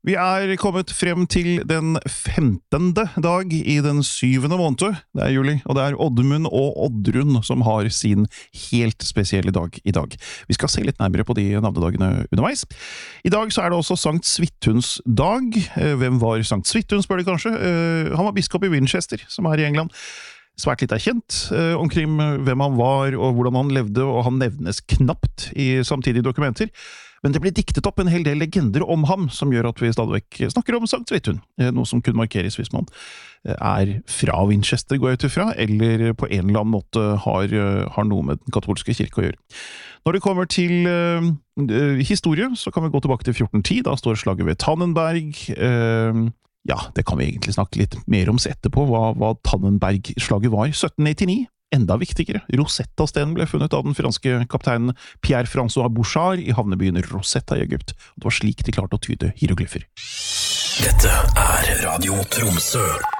Vi kommet frem til den 15. dag i den 7. måned. Det juli, og det Oddmund og Oddrun som har sin helt spesielle dag i dag. Vi skal se litt nærmere på de navnedagene underveis. I dag så det også Sankt Svithuns dag. Hvem var Sankt Svithun, spør de kanskje? Han var biskop i Winchester, som i England. Svært litt kjent omkring hvem han var og hvordan han levde, og han nevnes knapt i samtidige dokumenter. Men det ble diktet opp en hel del legender om ham, som gjør at vi stadigvæk snakker om Sankt Svithun, noe som kun markeres hvis man fra Winchester, går jeg ut ifra, eller på en eller annen måte har noe med den katolske kirke å gjøre. Når det kommer til historie, så kan vi gå tilbake til 1410, da står slaget ved Tannenberg. Ja, det kan vi egentlig snakke litt mer om etterpå, hva Tannenberg-slaget var. 1799. Enda viktigere, Rosetta-stenen ble funnet av den franske kapteinen Pierre-François Bouchard i havnebyen Rosetta i Egypt. Det var slik de klarte å tyde hieroglyfer. Dette Radio Tromsø.